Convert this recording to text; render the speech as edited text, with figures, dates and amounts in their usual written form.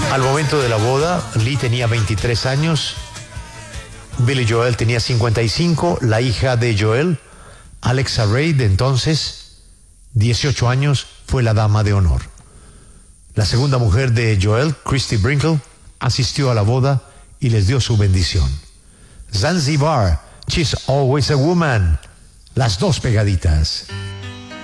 Al momento de la boda, Lee tenía 23 años, Billy Joel tenía 55, la hija de Joel, Alexa Ray, de entonces 18 años, fue la dama de honor. La segunda mujer de Joel, Christy Brinkle, asistió a la boda y les dio su bendición. Zanzibar, She's Always a Woman, las dos pegaditas.